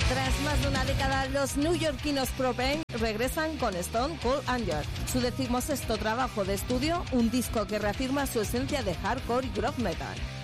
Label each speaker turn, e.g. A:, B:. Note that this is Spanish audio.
A: Tras más de una década, los neoyorquinos Propane regresan con Stone Cold Anger, su 16º trabajo de estudio, un disco que reafirma su esencia de hardcore y groove metal.